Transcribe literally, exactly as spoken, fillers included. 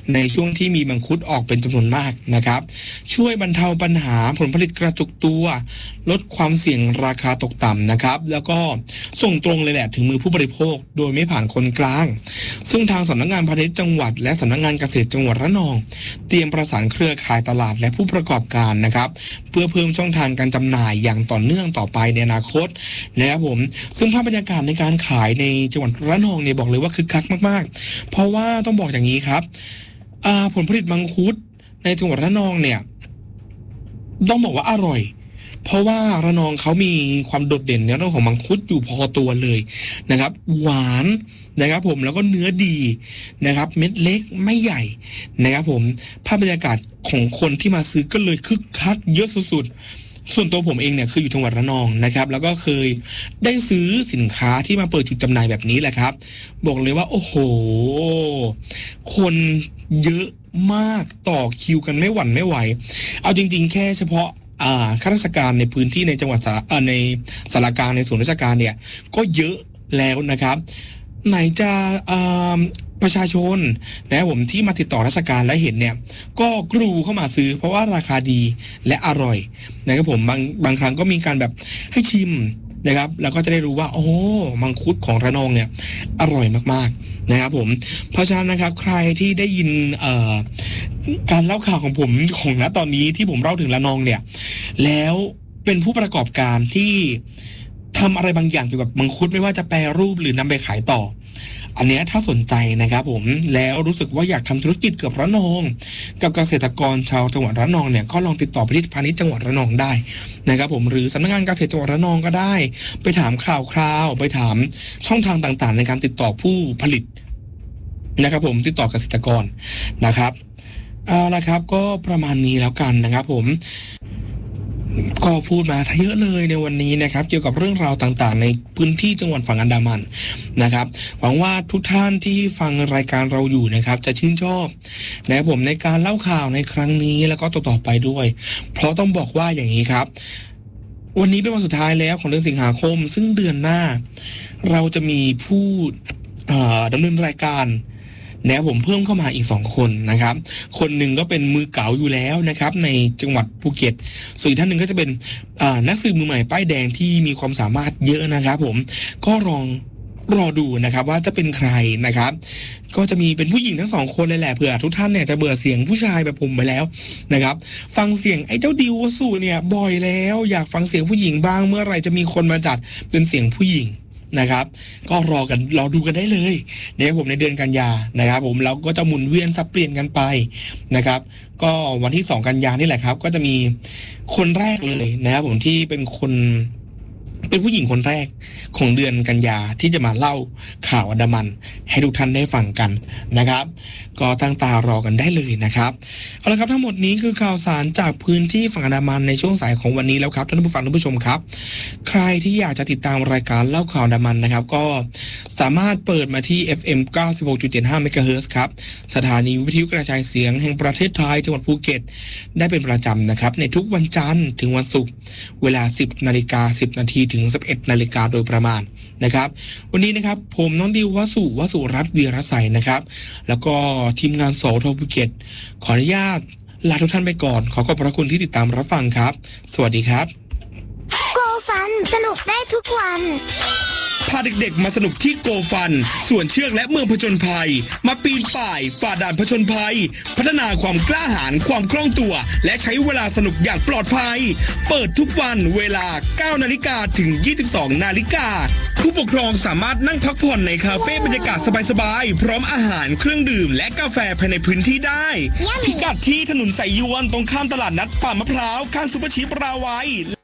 ในช่วงที่มีมังคุดออกเป็นจำนวนมากนะครับช่วยบรรเทาปัญหาผลผลิตกระจุกตัวลดความเสี่ยงราคาตกต่ำนะครับแล้วก็ส่งตรงเลยแหละถึงมือผู้บริโภคโดยไม่ผ่านคนกลางซึ่งทางสำนักงานพาณิชย์จังหวัดและสำนักงานเกษตรจังหวัดระนองเตรียมประสานเครือข่ายตลาดและผู้ประกอบการนะครับเพื่อเพิ่มช่องทางการจำหน่ายอย่างต่อเนื่องต่อไปในอนาคตนะครับผมซึ่งภาพบรรยากาศในการขายในจังหวัดระนองเนี่ยบอกเลยว่าคึกคักมากๆเพราะว่าต้องบอกอย่างนี้ครับผลผลิตมังคุดในจังหวัดระนองเนี่ยต้องบอกว่าอร่อยเพราะว่าระนองเขามีความโดดเด่นในเรื่องของมังคุดอยู่พอตัวเลยนะครับหวานนะครับผมแล้วก็เนื้อดีนะครับเม็ดเล็กไม่ใหญ่นะครับผมภาพบรรยากาศของคนที่มาซื้อก็เลยคึกคักเยอะสุดๆส่วนตัวผมเองเนี่ยคืออยู่จังหวัดระนองนะครับแล้วก็เคยได้ซื้อสินค้าที่มาเปิดจุดจำหน่ายแบบนี้แหละครับบอกเลยว่าโอ้โหคนเยอะมากต่อคิวกันไม่หวั่นไม่ไหวเอาจริงๆแค่เฉพาะอ่าข้าราชการในพื้นที่ในจังหวัดเอ่อในสารกลางในส่วนราชการเนี่ยก็เยอะแล้วนะครับไหนจะอ่าประชาชนนะผมที่มาติดต่อราชการและเห็นเนี่ยก็กรูเข้ามาซื้อเพราะว่าราคาดีและอร่อยนะครับผมบางบางครั้งก็มีการแบบให้ชิมนะครับแล้วก็จะได้รู้ว่าโอ้มังคุดของระนองเนี่ยอร่อยมากๆนะครับผมเพราะฉะนั้นนะครับใครที่ได้ยินเอ่อการเล่าข่าวของผมของณตอนนี้ที่ผมเล่าถึงระนองเนี่ยแล้วเป็นผู้ประกอบการที่ทำอะไรบางอย่างเกี่ยวกับมังคุดไม่ว่าจะแปรรูปหรือนำไปขายต่ออันนี้ถ้าสนใจนะครับผมแล้วรู้สึกว่าอยากทำธุรกิจกับระนองกับเกษตรกรชาวจังหวัดระนองเนี่ยก็ลองติดต่อไปที่พาณิชย์จังหวัดระนองได้นะครับผมหรือสำนักงานเกษตรจังหวัดระนองก็ได้ไปถามข่าวคราวไปถามช่องทางต่างๆในการติดต่อผู้ผลิตนะครับผมติดต่อเกษตรกรนะครับเอาละครับก็ประมาณนี้แล้วกันนะครับผมก็พูดมาเยอะเลยในวันนี้นะครับเกี่ยวกับเรื่องราวต่างๆในพื้นที่จังหวัดฝั่งอันดามันนะครับหวังว่าทุกท่านที่ฟังรายการเราอยู่นะครับจะชื่นชอบนะครับผมในการเล่าข่าวในครั้งนี้แล้วก็ต่อๆไปด้วยเพราะต้องบอกว่าอย่างนี้ครับวันนี้เป็นวันสุดท้ายแล้วของเดือนสิงหาคมซึ่งเดือนหน้าเราจะมีผู้ดำเนินรายการนะผมเพิ่มเข้ามาอีกสองคนนะครับคนหนึ่งก็เป็นมือเก๋าอยู่แล้วนะครับในจังหวัดภูเก็ตส่วนอีกท่านหนึ่งก็จะเป็นนักสืบมือใหม่ป้ายแดงที่มีความสามารถเยอะนะครับผมก็ลองรอดูนะครับว่าจะเป็นใครนะครับก็จะมีเป็นผู้หญิงทั้งสองคนเลยแหละเผื่อทุกท่านเนี่ยจะเบื่อเสียงผู้ชายแบบผมไปแล้วนะครับฟังเสียงไอ้เจ้าดิววสุเนี่ยบ่อยแล้วอยากฟังเสียงผู้หญิงบ้างเมื่อไหร่จะมีคนมาจัดเป็นเสียงผู้หญิงนะครับก็รอกันรอดูกันได้เลยนะครับผมในเดือนกันยานะครับผมเราก็จะหมุนเวียนสับเปลี่ยนกันไปนะครับก็วันที่สองกันยานี่แหละครับก็จะมีคนแรกเลยนะครับผมที่เป็นคนเป็นผู้หญิงคนแรกของเดือนกันยาที่จะมาเล่าข่าวอันดามันให้ทุกท่านได้ฟังกันนะครับก็ตั้งตารอกันได้เลยนะครับเอาละครับทั้งหมดนี้คือข่าวสารจากพื้นที่ฝั่งอันดามันในช่วงสายของวันนี้แล้วครับท่านผู้ฟังท่านผู้ชมครับใครที่อยากจะติดตามรายการเล่าข่าวอันดามันนะครับก็สามารถเปิดมาที่ เอฟ เอ็ม เก้าสิบหกจุดเจ็ดห้า เมกะเฮิรตซ์ครับสถานีวิทยุกระจายเสียงแห่งประเทศไทยจังหวัดภูเก็ตได้เป็นประจำนะครับในทุกวันจันทร์ถึงวันศุกร์เวลา สิบนาฬิกาสิบนาทีถึงสิบเอ็ดนาฬิกาโดยประมาณนะครับวันนี้นะครับผมน้องดิววสุวสุรัตน์วีรศัยนะครับแล้วก็ทีมงานสทภูเก็ตขออนุญาตลาทุกท่านไปก่อนขอขอบพระคุณที่ติดตามรับฟังครับสวัสดีครับโกฟันสนุกได้ทุกวันพาเด็กๆมาสนุกที่โกฟันส่วนเชือกและเมืองผจญภัยมาปีนป่ายฝ่าด่านผจญภัยพัฒนาความกล้าหาญความคล่องตัวและใช้เวลาสนุกอย่างปลอดภัยเปิดทุกวันเวลา เก้านาฬิกา ถึง ยี่สิบสอง นาฬิกาผู้ปกครองสามารถนั่งพักผ่อนในคาเฟ่บรรยากาศสบายๆพร้อมอาหารเครื่องดื่มและกาแฟภายในพื้นที่ได้พิกัดที่ถนนสายยวนตรงข้ามตลาดนัดป่ามะพร้าวข้างซุปเปอร์ชีพราวัย